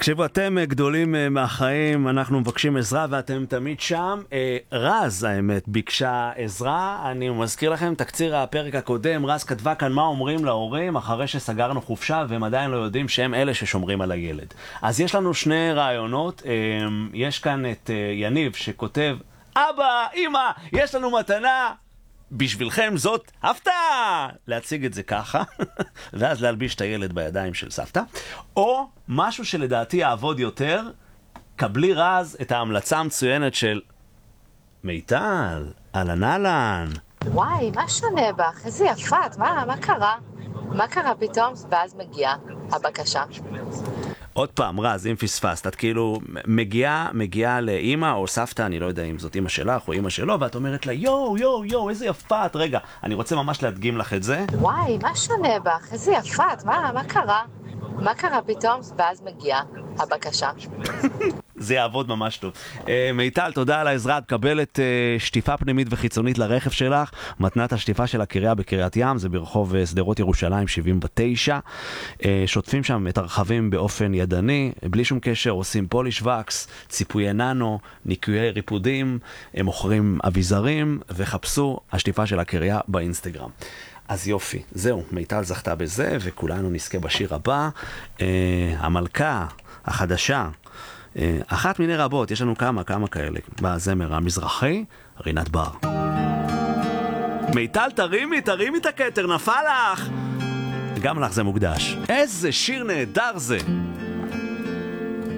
תקשיבו, אתם גדולים מהחיים, אנחנו מבקשים עזרה ואתם תמיד שם. רז, האמת, ביקשה עזרה. אני מזכיר לכם, תקציר הפרק הקודם, רז כתבה כאן מה אומרים להורים אחרי שסגרנו חופשה והם עדיין לא יודעים שהם אלה ששומרים על הילד. אז יש לנו שני רעיונות. יש כאן את יניב שכותב, אבא, אמא, יש לנו מתנה. בשבילכם זאת הפתעה! להציג את זה ככה, ואז להלביש את הילד בידיים של סבתא. או משהו שלדעתי יעבוד יותר, קבלי רז את ההמלצה המצוינת של מיטל, אהלן אהלן. וואי, מה שונה בך? איזה יפת, מה קרה? מה קרה פתאום? ואז מגיעה הבקשה. עוד פעם, רז, אם פספסת, את כאילו מגיעה לאמא או סבתא, אני לא יודע אם זאת אמא שלך או אמא שלו, ואת אומרת לה, יו, איזה יפת, רגע, אני רוצה ממש להדגים לך את זה. וואי, מה שונה בך? איזה יפת, מה קרה? מה קרה פתאום? ואז מגיעה הבקשה. זה יעבוד ממש טוב. מיטל, תודה על העזרה. תקבלת שטיפה פנימית וחיצונית לרכב שלך. מתנת השטיפה של הקריה בקריית ים, זה ברחוב שדרות ירושלים 79. שוטפים שם את הרכבים באופן ידני, בלי שום קשר, עושים פוליש וקס, ציפויי ננו, ניקויי ריפודים, הם מוכרים אביזרים, וחפשו השטיפה של הקריה באינסטגרם. אז יופי, זהו, מיטל זכתה בזה, וכולנו נזכה בשיר הבא. המלכה החדשה, אחת מיני רבות, יש לנו כמה כאלה, בזמר המזרחי, רינת בר. מיטל, תרימי את הכתר, נפל לך! גם לך זה מוקדש. איזה שיר נהדר זה!